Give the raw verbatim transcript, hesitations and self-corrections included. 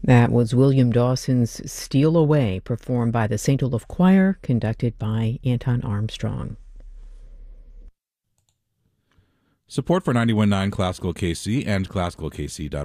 That was William Dawson's Steal Away, performed by the Saint Olaf Choir, conducted by Anton Armstrong. Support for ninety-one point nine Classical K C and classical k c dot